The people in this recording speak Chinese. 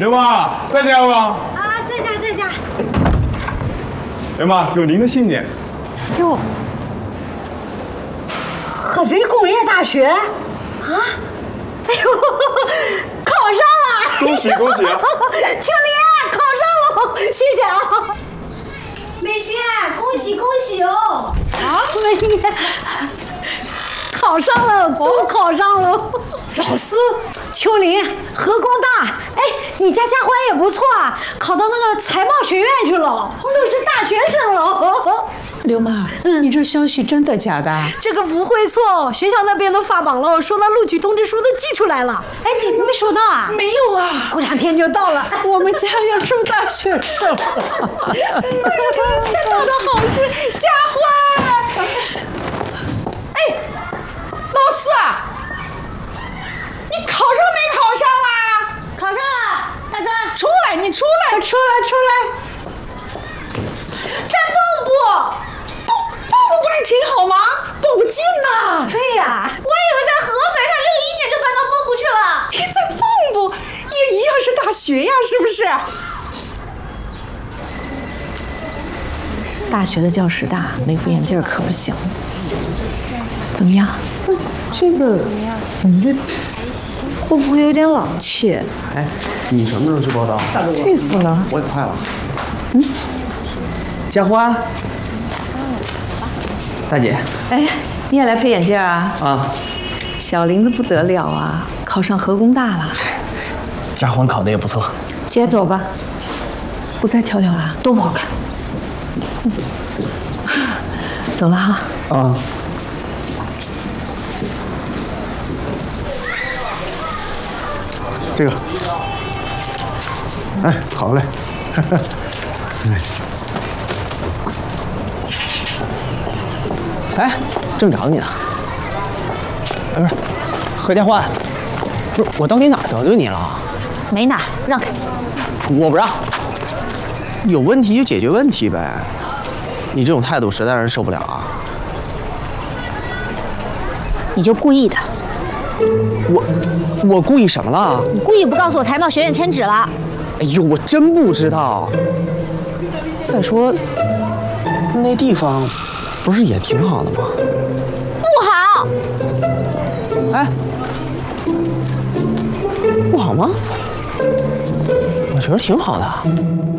刘妈在家吗？ 啊，在家，在家。 刘妈，有您的信件。 哟，合肥工业大学啊！哎呦，考上了！ 恭喜恭喜啊！ 青莲考上了，谢谢啊！美心，恭喜恭喜哦！啊，美女，考上了，都考上了。老师，秋林，河工大，哎，你家佳欢也不错啊，考到那个财贸学院去了，都是大学生了。 刘妈，你这消息真的假的？ 这个不会错，学校那边都发榜了，说那录取通知书都寄出来了。哎，你没收到啊？ 没有啊， 过2天就到了。 我们家要出大学生了。天大的好事，佳欢！哎，老师，你考上没考上啦？ 考上了，大专。 出来，你出来，出来，出来！在蚌埠。不是挺好吗？不近呐。 对呀， 我以为在合肥，他61年就搬到蚌埠去了。 你在蚌埠也一样是大学呀，是不是？大学的教室大，没副眼镜可不行。怎么样？这个你这会不会有点老气？ 哎，你什么时候去报道？ 这次呢？ 我也快了。佳欢。大姐， 哎，你也来配眼镜啊？ 啊， 小林子不得了啊，考上河工大了。 佳欢考的也不错。 姐走吧，不再挑挑了，多不好看。走了哈。 啊。这个，哎，好嘞。哎，正找你呢。不是，何家欢，不是我到底哪儿得罪你了？ 没哪儿，让开。 我不让。有问题就解决问题呗。你这种态度实在让人受不了啊！ 你就故意的。 我故意什么了？ 你故意不告诉我财贸学院迁址了。 哎呦，我真不知道。再说，那地方不是也挺好的吗？ 不好。 哎，不好吗？我觉得挺好的。